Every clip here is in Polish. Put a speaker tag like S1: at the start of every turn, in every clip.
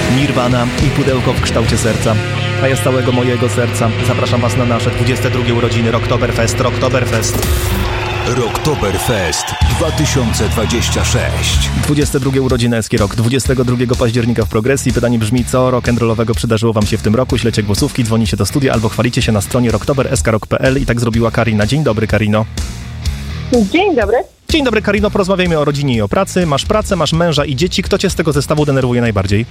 S1: Nirvana i pudełko w kształcie serca. A ja z całego mojego serca zapraszam Was na nasze 22 urodziny Rocktoberfest.
S2: Rocktoberfest 2026.
S1: 22 urodziny Eski Rock, 22 października w Progresji. Pytanie brzmi, co rock'n'rollowego przydarzyło Wam się w tym roku? Ślecie głosówki, dzwonicie do studia albo chwalicie się na stronie rocktober.sk.rock.pl i tak zrobiła Karina. Dzień dobry, Karino.
S3: Dzień dobry.
S1: Dzień dobry, Karino. Porozmawiajmy o rodzinie i o pracy. Masz pracę, masz męża i dzieci. Kto Cię z tego zestawu denerwuje najbardziej?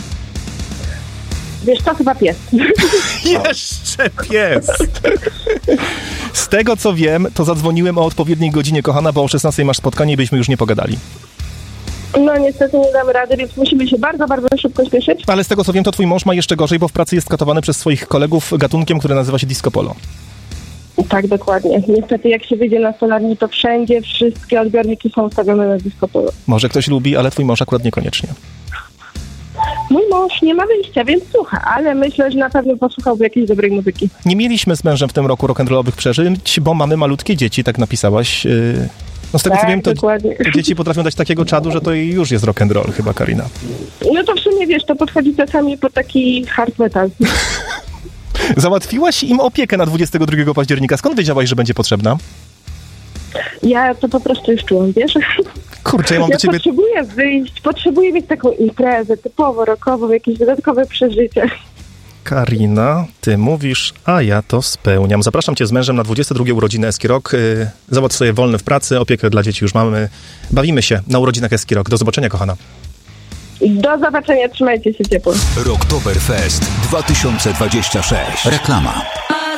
S3: Wiesz co, chyba pies.
S1: Jeszcze pies! Z tego co wiem, to zadzwoniłem o odpowiedniej godzinie, kochana, bo o 16 masz spotkanie i byśmy już nie pogadali.
S3: No niestety nie damy rady, więc musimy się bardzo, bardzo szybko śpieszyć.
S1: Ale z tego co wiem, to twój mąż ma jeszcze gorzej, bo w pracy jest katowany przez swoich kolegów gatunkiem, który nazywa się disco polo.
S3: Tak, dokładnie. Niestety jak się wyjdzie na solarni, to wszędzie wszystkie odbiorniki są ustawione na disco polo.
S1: Może ktoś lubi, ale twój mąż akurat niekoniecznie.
S3: Mój mąż nie ma wyjścia, więc słucha, ale myślę, że na pewno posłuchałby jakiejś dobrej muzyki.
S1: Nie mieliśmy z mężem w tym roku rock'n'rollowych przeżyć, bo mamy malutkie dzieci, tak napisałaś. No z tego
S3: tak,
S1: co wiem, to
S3: dokładnie.
S1: dzieci potrafią dać takiego czadu, że to już jest rock'n'roll chyba, Karina.
S3: No to w sumie wiesz, to podchodzi czasami pod taki hard metal.
S1: Załatwiłaś im opiekę na 22 października. Skąd wiedziałaś, że będzie potrzebna?
S3: Ja to po prostu już czułam, wiesz?
S1: Kurczę, ja mam do ciebie...
S3: potrzebuję wyjść, potrzebuję mieć taką imprezę typowo rockową, jakieś dodatkowe przeżycie.
S1: Karina, ty mówisz, a ja to spełniam. Zapraszam cię z mężem na 22 urodziny Eski Rock. Zobacz sobie wolny w pracy, opiekę dla dzieci już mamy. Bawimy się na urodzinach Eski Rock. Do zobaczenia, kochana.
S3: Do zobaczenia, trzymajcie się ciepło.
S2: Rocktoberfest 2026. Reklama.